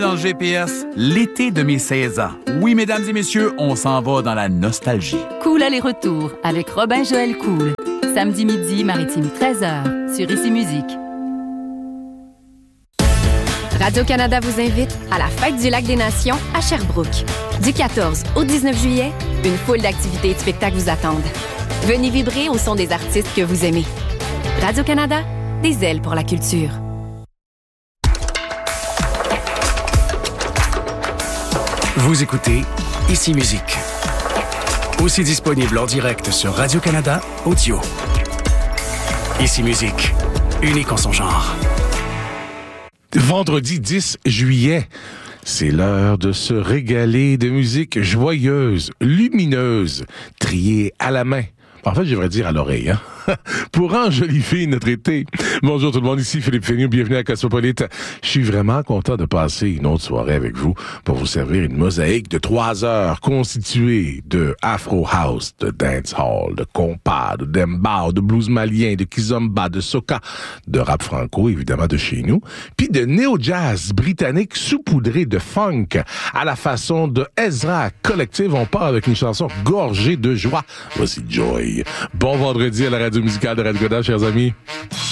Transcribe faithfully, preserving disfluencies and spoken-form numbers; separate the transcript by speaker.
Speaker 1: Dans le G P S, l'été de mes seize ans. Oui, mesdames et messieurs, on s'en va dans la nostalgie.
Speaker 2: Cool aller-retour avec Robin Joël Cool. Samedi midi, Maritime treize heures, sur Ici Musique.
Speaker 3: Radio-Canada vous invite à la Fête du Lac des Nations à Sherbrooke. Du quatorze au dix-neuf juillet, une foule d'activités et de spectacles vous attendent. Venez vibrer au son des artistes que vous aimez. Radio-Canada, des ailes pour la culture.
Speaker 4: Vous écoutez Ici Musique. Aussi disponible en direct sur Radio-Canada Audio. Ici Musique, unique en son genre.
Speaker 5: Vendredi dix juillet, c'est l'heure de se régaler de musique joyeuse, lumineuse, triée à la main. En fait, je devrais dire à l'oreille, hein? Pour enjoliver notre été. Bonjour tout le monde, ici Philippe Féniou, bienvenue à Cosmopolite. Je suis vraiment content de passer une autre soirée avec vous pour vous servir une mosaïque de trois heures constituée de Afro House, de Dancehall, de Compas, de Dembow, de blues malien, de Kizomba, de Soca, de rap franco, évidemment de chez nous, puis de néo-jazz britannique saupoudré de funk à la façon de Ezra Collective. On part avec une chanson gorgée de joie. Voici Joy. Bon vendredi à la radio musicale de Radio-Canada, chers amis.